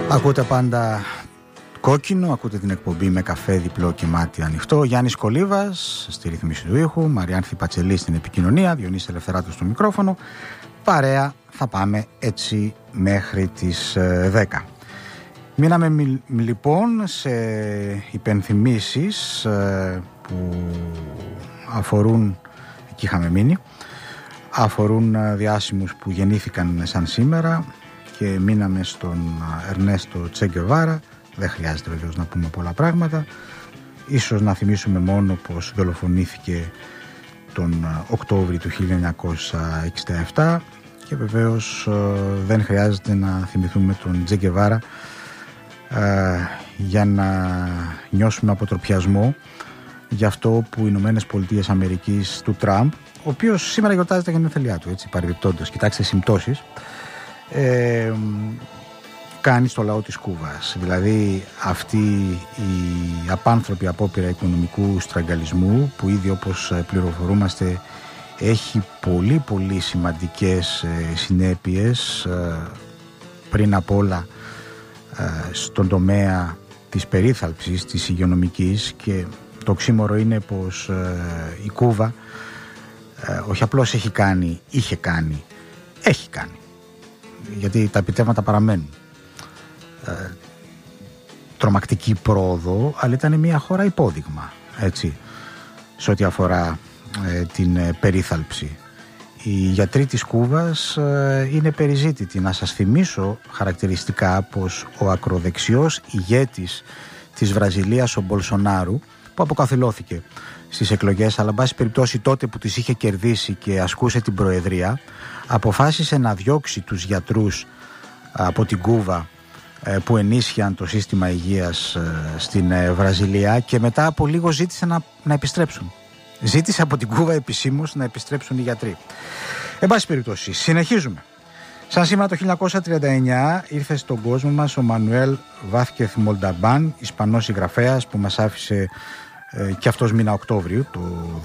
Ακούτε πάντα κόκκινο, ακούτε την εκπομπή με καφέ διπλό και μάτι ανοιχτό. Γιάννης Κολίβας στη ρύθμιση του ήχου, Μαριάνθη Πατσελή στην επικοινωνία, Διονύσης Ελευθεράτου στο μικρόφωνο. Παρέα θα πάμε έτσι μέχρι τις 10. Μείναμε λοιπόν σε υπενθυμίσεις που αφορούν, εκεί είχαμε μείνει, αφορούν διάσημους που γεννήθηκαν σαν σήμερα και μείναμε στον Ερνέστο Τσε Γκεβάρα. Δεν χρειάζεται βεβαίως να πούμε πολλά πράγματα. Ίσως να θυμίσουμε μόνο πως δολοφονήθηκε τον Οκτώβρη του 1967 και βεβαίως δεν χρειάζεται να θυμηθούμε τον Τσε Γκεβάρα για να νιώσουμε αποτροπιασμό για αυτό που οι Ηνωμένες Πολιτείες Αμερικής του Τραμπ, ο οποίος σήμερα γιορτάζει τα γενέθλιά του, έτσι παρεμπιπτόντως, κοιτάξτε συμπτώσεις, κάνει στο λαό της Κούβας. Δηλαδή αυτή η απάνθρωπη απόπειρα οικονομικού στραγγαλισμού που ήδη, όπως πληροφορούμαστε, έχει πολύ πολύ σημαντικές συνέπειες, πριν απ' όλα στον τομέα της περίθαλψης, της υγειονομικής, και το οξύμορο είναι πως η Κούβα όχι απλώς έχει κάνει, έχει κάνει, γιατί τα επιτεύγματα παραμένουν, τρομακτική πρόοδο, αλλά ήταν μια χώρα υπόδειγμα, έτσι, σε ό,τι αφορά την περίθαλψη. Οι γιατροί της Κούβας είναι περιζήτητοι. Να σας θυμίσω χαρακτηριστικά πως ο ακροδεξιός ηγέτης της Βραζιλίας, ο Μπολσονάρου, που αποκαθιλώθηκε στις εκλογές, αλλά εν πάση περιπτώσει τότε που τις είχε κερδίσει και ασκούσε την προεδρία, αποφάσισε να διώξει τους γιατρούς από την Κούβα που ενίσχυαν το σύστημα υγείας στην Βραζιλία, και μετά από λίγο ζήτησε να επιστρέψουν. Ζήτησε από την Κούβα επισήμως να επιστρέψουν οι γιατροί. Εν πάση περιπτώσει, συνεχίζουμε. Σαν σήμερα το 1939 ήρθε στον κόσμο μας ο Μανουέλ Βάθκεθ Μολνταμπάν, Ισπανός συγγραφέας που μας άφησε και αυτός μήνα Οκτώβριο το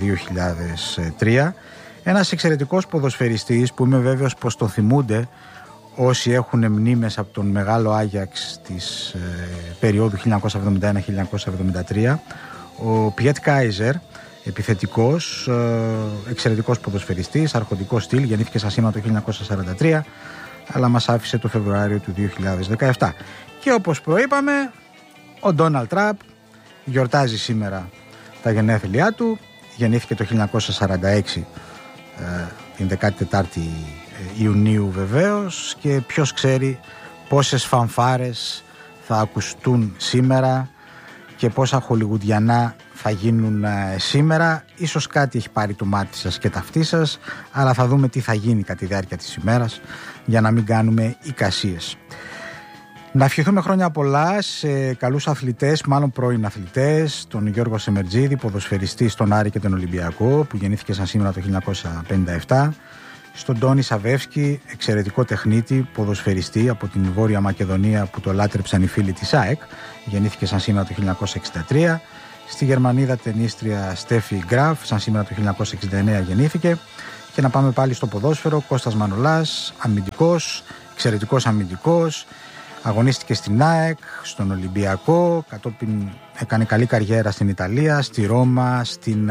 2003. Ένας εξαιρετικός ποδοσφαιριστής που είμαι βέβαιος πως τον θυμούνται όσοι έχουν μνήμες από τον μεγάλο Άγιαξ της περίοδου 1971-1973, ο Πιέτ Κάιζερ, επιθετικός, εξαιρετικός ποδοσφαιριστής, αρχοντικό στυλ, γεννήθηκε σαν σήμερα το 1943, αλλά μας άφησε το Φεβρουάριο του 2017. Και όπως προείπαμε, ο Ντόναλντ Τραμπ γιορτάζει σήμερα τα γενέθλιά του. Γεννήθηκε το 1946, την 14η Ιουνίου βεβαίως, και ποιος ξέρει πόσες φανφάρες θα ακουστούν σήμερα και πόσα χολιγουδιανά θα γίνουν σήμερα. Ίσως κάτι έχει πάρει το μάτι σας και ταυτί σας, αλλά θα δούμε τι θα γίνει κατά τη διάρκεια της ημέρας για να μην κάνουμε εικασίες. Να ευχηθούμε χρόνια πολλά σε καλούς αθλητές, μάλλον πρώην αθλητές, τον Γιώργο Σεμερτζίδη, ποδοσφαιριστή στον Άρη και τον Ολυμπιακό, που γεννήθηκε σαν σήμερα το 1957, στον Τόνι Σαβεύσκι, εξαιρετικό τεχνίτη, ποδοσφαιριστή από την Βόρεια Μακεδονία που το λάτρεψαν οι φίλοι της ΑΕΚ, γεννήθηκε σαν σήμερα το 1963, στη Γερμανίδα τενίστρια Στέφι Γκραφ, σαν σήμερα το 1969 γεννήθηκε, και να πάμε πάλι στο ποδόσφαιρο, Κώστας Μανολάς, αμυντικός, εξαιρετικός αμυντικός, αγωνίστηκε στην ΑΕΚ, στον Ολυμπιακό, κατόπιν έκανε καλή καριέρα στην Ιταλία, στη Ρώμα, στην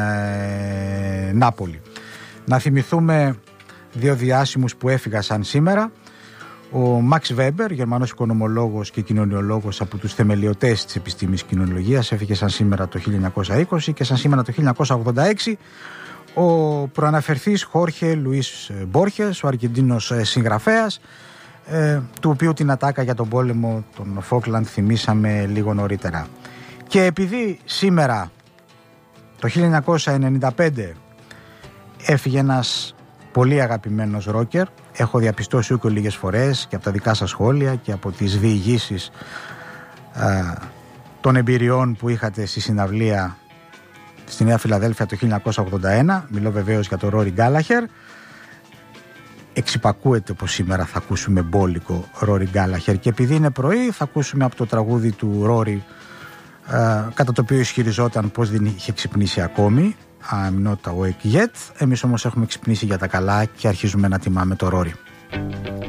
Νάπολη. Να θυμηθούμε δύο διάσημους που έφυγαν σαν σήμερα. Ο Μαξ Βέμπερ, Γερμανός οικονομολόγος και κοινωνιολόγος, από τους θεμελιωτές της επιστήμης κοινωνιολογίας, έφυγε σαν σήμερα το 1920, και σαν σήμερα το 1986 ο προαναφερθής Χόρχε Λουίς Μπόρχες, ο Αργεντίνος συγγραφέας, του οποίου την ατάκα για τον πόλεμο των Φόκλαντ θυμήσαμε λίγο νωρίτερα. Και επειδή σήμερα το 1995 έφυγε ένας πολύ αγαπημένος ρόκερ, έχω διαπιστώσει ούκο λίγες φορές και από τα δικά σας σχόλια και από τις διηγήσεις των εμπειριών που είχατε στη συναυλία στη Νέα Φιλαδέλφια το 1981, μιλώ βεβαίως για τον Ρόρι Γκάλαχερ. Εξυπακούεται πως σήμερα θα ακούσουμε μπόλικο Ρόρι Γκάλαχερ, και επειδή είναι πρωί θα ακούσουμε από το τραγούδι του Ρόρι, κατά το οποίο ισχυριζόταν πως δεν είχε ξυπνήσει ακόμη, I'm not awake yet. Εμείς όμως έχουμε ξυπνήσει για τα καλά και αρχίζουμε να τιμάμε το Ρόρι.